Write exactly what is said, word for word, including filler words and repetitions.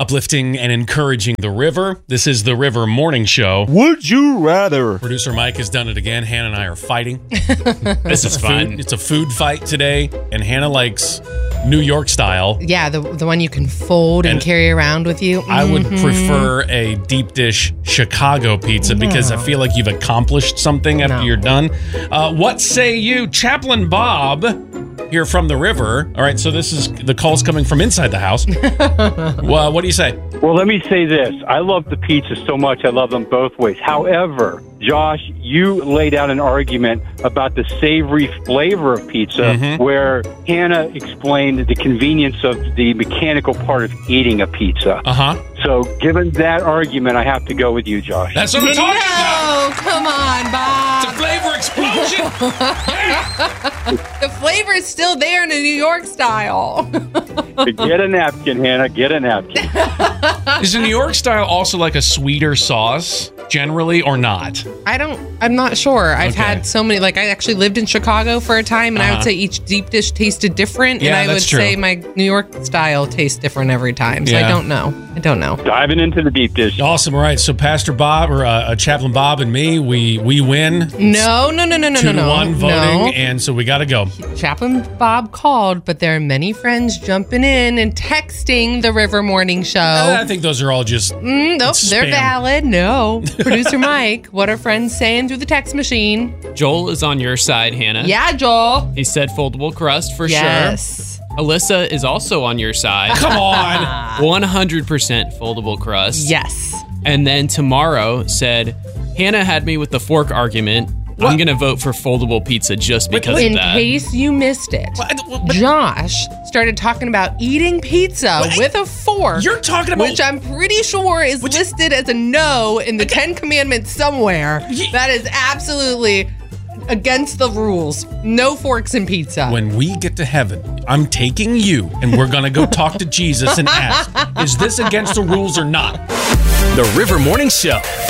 uplifting and encouraging the river. This is the River Morning Show. Would you rather? Producer Mike has done it again. Hannah and I are fighting. This is fun. Food, it's a food fight today, and Hannah likes New York style. Yeah, the the one you can fold and, And carry around with you. I would Mhm. prefer a deep dish Chicago pizza because I No. feel like you've accomplished something after No. you're done. Uh, what say you, Chaplain Bob, here from the river? All right, so this is the call's coming from inside the house. Well, what do you say? Well, let me say this. I love the pizza so much. I love them both ways. However, Josh, you laid out an argument about the savory flavor of pizza Mhm. where Hannah explained the convenience of the mechanical part of eating a pizza. Uh-huh. So given that argument, I have to go with you, Josh. That's what I'm talking about. No, come on, It's Bob. a flavor explosion. The flavor is still there in a New York style. Get a napkin, Hannah. Get a napkin. Is the New York style also like a sweeter sauce generally or not? I don't, I'm not sure. I've Okay. had so many, like I actually lived in Chicago for a time, and I Uh-huh. would say each deep dish tasted different, Yeah, and I would that's true. say my New York style tastes different every time. So Yeah. I don't know. I don't know. Diving into the deep dish. Awesome. All right. So Pastor Bob or uh, uh, Chaplain Bob and me, we we win. No, no, no, no, no, Two no, to no. one voting, No. and so we got to go. Chaplain Bob called, but there are many friends jumping in and texting the River Morning Show. Uh, I think those are all just Mm, nope, it's they're spam. valid. No. Producer Mike, what are friends saying through the text machine? Joel is on your side, Hannah. Yeah, Joel. He said foldable crust for Yes. sure. Alyssa is also on your side. Come on. one hundred percent foldable crust. Yes. And then tomorrow said, Hannah had me with the fork argument. I'm going to vote for foldable pizza just because In of that. case you missed it, What- what- Josh started talking about eating pizza What? with a fork. You're talking about Which I'm pretty sure is Which- listed as a no in the Ten Commandments somewhere. Ye- That is absolutely against the rules. No forks in pizza. when we get to heaven, I'm taking you, and we're gonna go talk to Jesus and ask, is this against the rules or not? The River Morning Show.